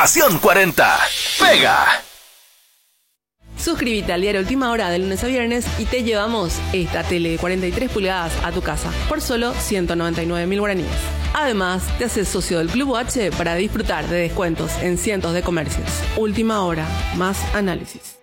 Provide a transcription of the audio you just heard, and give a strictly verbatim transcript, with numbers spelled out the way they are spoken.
Acción cuarenta. Pega. Suscríbete al diario Última Hora de lunes a viernes y te llevamos esta tele de cuarenta y tres pulgadas a tu casa por solo ciento noventa y nueve mil guaraníes. Además, te haces socio del Club U H para disfrutar de descuentos en cientos de comercios. Última Hora, más análisis.